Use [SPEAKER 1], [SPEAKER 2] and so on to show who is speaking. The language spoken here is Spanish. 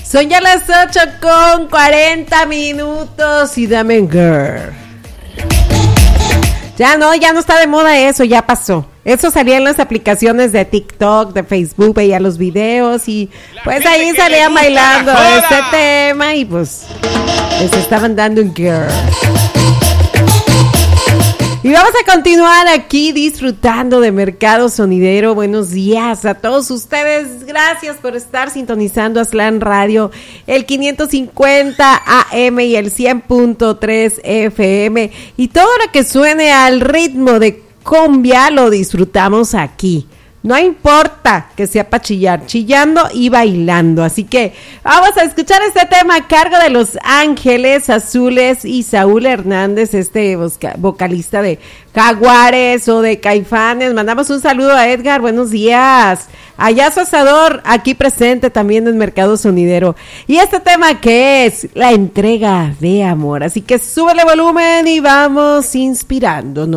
[SPEAKER 1] Son ya las 8:40 y dame girl. Ya no está de moda eso, ya pasó. Eso salía en las aplicaciones de TikTok, de Facebook, veía los videos y pues ahí salían bailando este tema y pues les estaban dando un girl. Y vamos a continuar aquí disfrutando de Mercado Sonidero. Buenos días a todos ustedes. Gracias por estar sintonizando Aztlán Radio, el 550 AM y el 100.3 FM. Y todo lo que suene al ritmo de cumbia lo disfrutamos aquí. No importa que sea para chillar, chillando y bailando. Así que vamos a escuchar este tema a cargo de Los Ángeles Azules y Saúl Hernández, este vocalista de Jaguares o de Caifanes. Mandamos un saludo a Edgar, buenos días. Ayazo Asador, aquí presente también en Mercado Sonidero. Y este tema que es la entrega de amor. Así que súbele volumen y vamos inspirándonos.